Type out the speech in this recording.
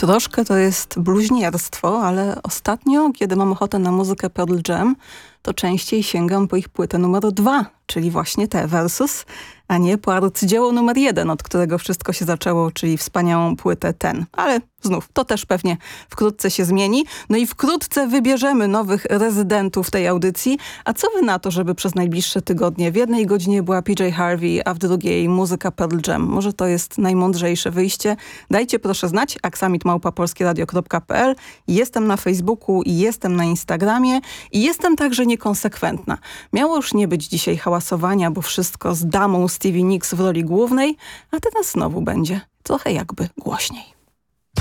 Troszkę to jest bluźnierstwo, ale ostatnio, kiedy mam ochotę na muzykę Pearl Jam, to częściej sięgam po ich płytę numer 2, czyli właśnie te Versus, a nie po arcydzieło numer 1, od którego wszystko się zaczęło, czyli wspaniałą płytę Ten. Ale znów, to też pewnie wkrótce się zmieni. No i wkrótce wybierzemy nowych rezydentów tej audycji. A co wy na to, żeby przez najbliższe tygodnie w jednej godzinie była PJ Harvey, a w drugiej muzyka Pearl Jam? Może to jest najmądrzejsze wyjście? Dajcie proszę znać, aksamitmałpa.polskieradio.pl. Jestem na Facebooku i jestem na Instagramie i jestem także niekonsekwentna. Miało już nie być dzisiaj hałasowania, bo wszystko z damą Stevie Nicks w roli głównej, a teraz znowu będzie trochę jakby głośniej.